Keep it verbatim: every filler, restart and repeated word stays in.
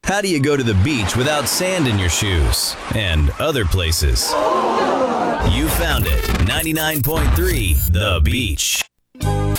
How do you go to the beach without sand in your shoes? And other places. You found it. ninety-nine point three The Beach.